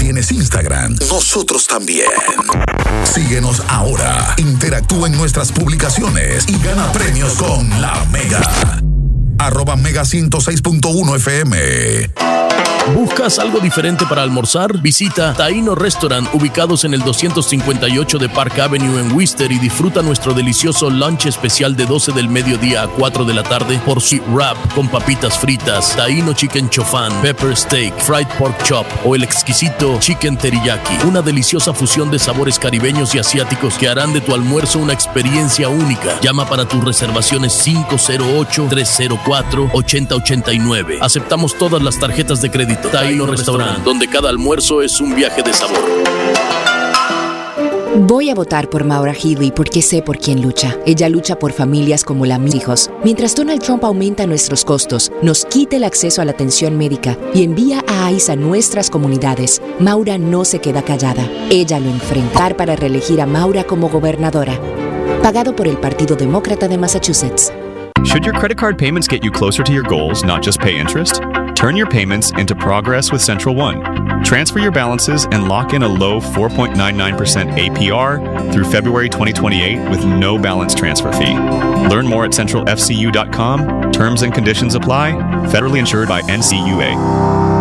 tienes Instagram, nosotros también. Síguenos ahora, interactúa en nuestras publicaciones y gana premios con La Mega. @Mega 106.1 FM. ¿Buscas algo diferente para almorzar? Visita Taíno Restaurant, ubicados en el 258 de Park Avenue en Worcester, y disfruta nuestro delicioso lunch especial de 12 del mediodía a 4 de la tarde por su wrap con papitas fritas, Taíno Chicken Chofan, Pepper Steak, Fried Pork Chop o el exquisito Chicken Teriyaki. Una deliciosa fusión de sabores caribeños y asiáticos que harán de tu almuerzo una experiencia única. Llama para tus reservaciones 508-304-8089. Aceptamos todas las tarjetas de crédito. Taíno Restaurant, donde cada almuerzo es un viaje de sabor. Voy a votar por Maura Healey porque sé por quién lucha. Ella lucha por familias como la mis hijos. Mientras Donald Trump aumenta nuestros costos, nos quita el acceso a la atención médica y envía a ICE a nuestras comunidades, Maura no se queda callada. Ella lo enfrenta para reelegir a Maura como gobernadora. Pagado por el Partido Demócrata de Massachusetts. Should your credit card payments get you closer to your goals, not just pay interest? Turn your payments into progress with Central One. Transfer your balances and lock in a low 4.99% APR through February 2028 with no balance transfer fee. Learn more at centralfcu.com. Terms and conditions apply. Federally insured by NCUA.